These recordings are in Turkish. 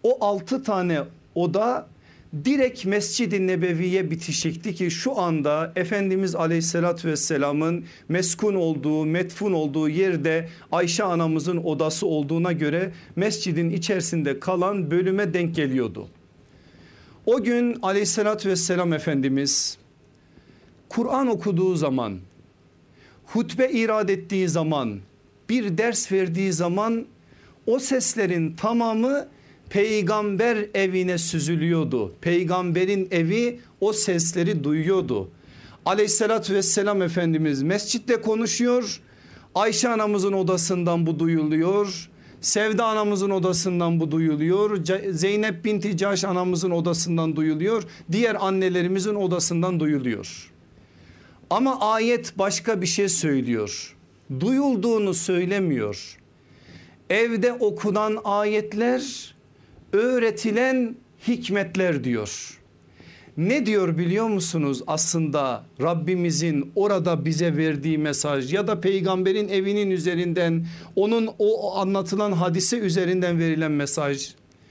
O 6 tane oda direkt Mescid-i Nebevi'ye bitişikti ki şu anda Efendimiz Aleyhisselatü Vesselam'ın meskun olduğu, metfun olduğu yerde Ayşe anamızın odası olduğuna göre mescidin içerisinde kalan bölüme denk geliyordu. O gün Aleyhisselatü Vesselam Efendimiz Kur'an okuduğu zaman, hutbe irad ettiği zaman, bir ders verdiği zaman o seslerin tamamı peygamber evine süzülüyordu. Peygamberin evi o sesleri duyuyordu. Aleyhissalatü vesselam Efendimiz mescitte konuşuyor. Ayşe anamızın odasından bu duyuluyor. Sevda anamızın odasından bu duyuluyor. Zeynep binti Cahş anamızın odasından duyuluyor. Diğer annelerimizin odasından duyuluyor. Ama ayet başka bir şey söylüyor. Duyulduğunu söylemiyor. Evde okunan ayetler, öğretilen hikmetler diyor. Ne diyor biliyor musunuz? Aslında Rabbimizin orada bize verdiği mesaj ya da peygamberin evinin üzerinden, onun o anlatılan hadise üzerinden verilen mesaj.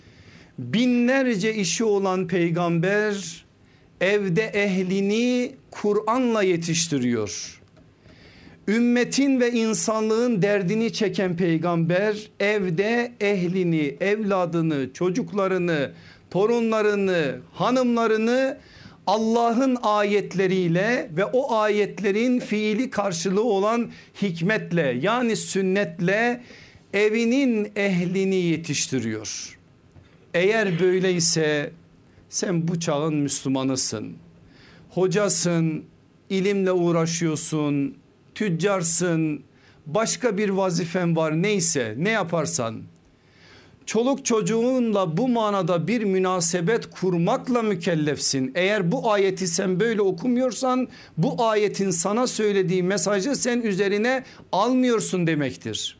Binlerce işi olan peygamber evde ehlini Kur'an'la yetiştiriyor. Ümmetin ve insanlığın derdini çeken peygamber evde ehlini, evladını, çocuklarını, torunlarını, hanımlarını Allah'ın ayetleriyle ve o ayetlerin fiili karşılığı olan hikmetle, yani sünnetle evinin ehlini yetiştiriyor. Eğer böyleyse sen bu çağın Müslümanısın. Hocasın, ilimle uğraşıyorsun, tüccarsın, başka bir vazifen var, neyse, ne yaparsan çoluk çocuğunla bu manada bir münasebet kurmakla mükellefsin. Eğer bu ayeti sen böyle okumuyorsan bu ayetin sana söylediği mesajı sen üzerine almıyorsun demektir.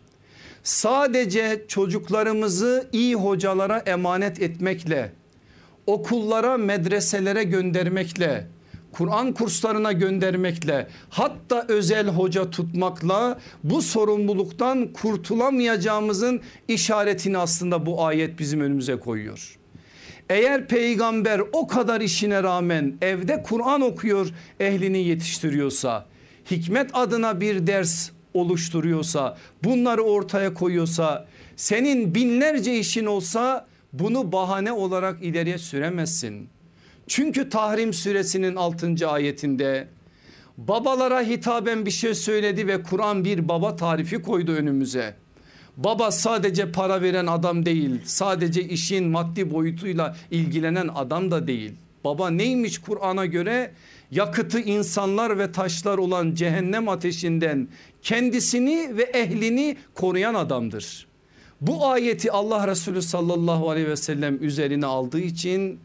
Sadece çocuklarımızı iyi hocalara emanet etmekle, okullara, medreselere göndermekle, Kur'an kurslarına göndermekle, hatta özel hoca tutmakla bu sorumluluktan kurtulamayacağımızın işaretini aslında bu ayet bizim önümüze koyuyor. Eğer peygamber o kadar işine rağmen evde Kur'an okuyor, ehlini yetiştiriyorsa, hikmet adına bir ders oluşturuyorsa, bunları ortaya koyuyorsa, senin binlerce işin olsa bunu bahane olarak ileriye süremezsin. Çünkü Tahrim suresinin 6. ayetinde babalara hitaben bir şey söyledi ve Kur'an bir baba tarifi koydu önümüze. Baba sadece para veren adam değil, sadece işin maddi boyutuyla ilgilenen adam da değil. Baba neymiş Kur'an'a göre? Yakıtı insanlar ve taşlar olan cehennem ateşinden kendisini ve ehlini koruyan adamdır. Bu ayeti Allah Resulü sallallahu aleyhi ve sellem üzerine aldığı için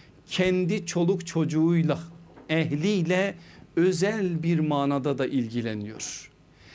kendi çoluk çocuğuyla, ehliyle özel bir manada da ilgileniyor.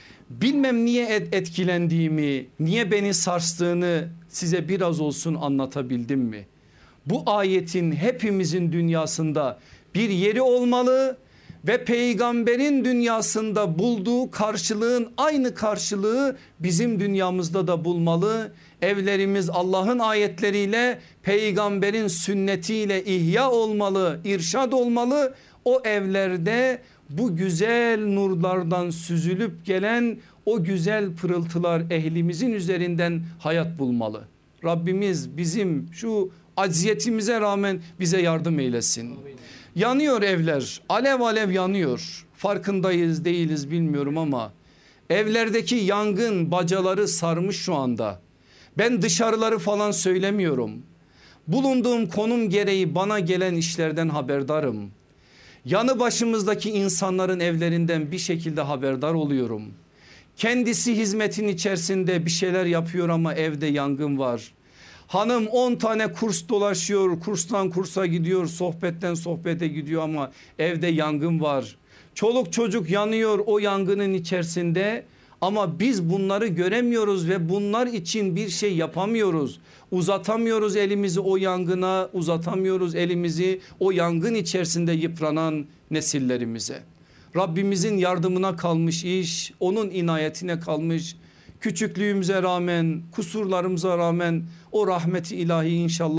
Bilmem niye etkilendiğimi, niye beni sarstığını size biraz olsun anlatabildim mi? Bu ayetin hepimizin dünyasında bir yeri olmalı ve peygamberin dünyasında bulduğu karşılığın aynı karşılığı bizim dünyamızda da bulmalı. Evlerimiz Allah'ın ayetleriyle, peygamberin sünnetiyle ihya olmalı, irşad olmalı. O evlerde bu güzel nurlardan süzülüp gelen o güzel pırıltılar ehlimizin üzerinden hayat bulmalı. Rabbimiz bizim şu acziyetimize rağmen bize yardım eylesin. Amin. Yanıyor evler, alev alev yanıyor. Farkındayız değiliz bilmiyorum ama evlerdeki yangın bacaları sarmış şu anda. Ben dışarıları falan söylemiyorum. Bulunduğum konum gereği bana gelen işlerden haberdarım. Yanı başımızdaki insanların evlerinden bir şekilde haberdar oluyorum. Kendisi hizmetin içerisinde bir şeyler yapıyor ama evde yangın var. Hanım 10 tane kurs dolaşıyor, kurstan kursa gidiyor, sohbetten sohbete gidiyor ama evde yangın var. Çoluk çocuk yanıyor o yangının içerisinde ama biz bunları göremiyoruz ve bunlar için bir şey yapamıyoruz. Uzatamıyoruz elimizi o yangına, uzatamıyoruz elimizi o yangın içerisinde yıpranan nesillerimize. Rabbimizin yardımına kalmış iş, onun inayetine kalmış. Küçüklüğümüze rağmen, kusurlarımıza rağmen o rahmeti ilahi inşallah